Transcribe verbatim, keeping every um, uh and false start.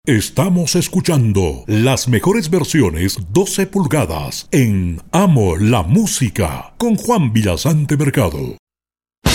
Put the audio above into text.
Estamos escuchando las mejores versiones doce pulgadas en Amo la Música con Juan Villasante Mercado.